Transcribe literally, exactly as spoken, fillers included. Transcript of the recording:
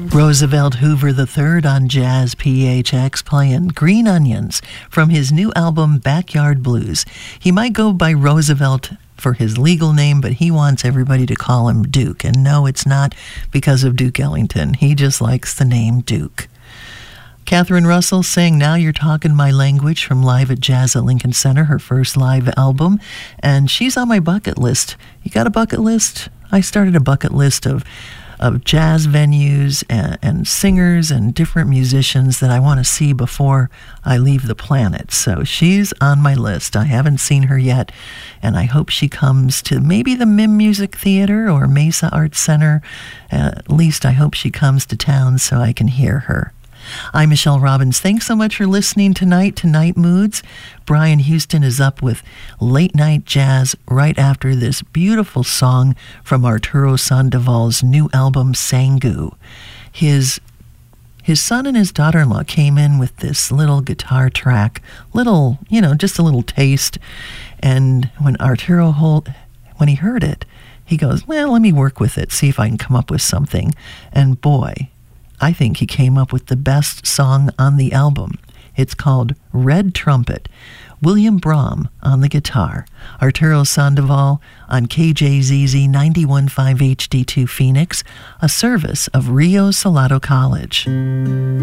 Roosevelt Hoover the third on Jazz P H X playing Green Onions from his new album Backyard Blues. He might go by Roosevelt for his legal name, but he wants everybody to call him Duke. And no, it's not because of Duke Ellington. He just likes the name Duke. Catherine Russell sang Now You're Talking My Language from Live at Jazz at Lincoln Center, her first live album. And she's on my bucket list. You got a bucket list? I started a bucket list of of jazz venues and, and singers and different musicians that I want to see before I leave the planet. So she's on my list. I haven't seen her yet, and I hope she comes to maybe the Mim Music Theater or Mesa Arts Center. Uh, at least I hope she comes to town so I can hear her. I'm Michelle Robbins. Thanks so much for listening tonight to Night Moods. Brian Houston is up with late night jazz right after this beautiful song from Arturo Sandoval's new album, Sangu. His his son and his daughter-in-law came in with this little guitar track, little, you know, just a little taste. And when Arturo Holt, when he heard it, he goes, well, let me work with it, see if I can come up with something. And boy, I think he came up with the best song on the album. It's called Red Trumpet. William Brahm on the guitar. Arturo Sandoval on K J Z Z ninety-one point five H D two Phoenix, a service of Rio Salado College.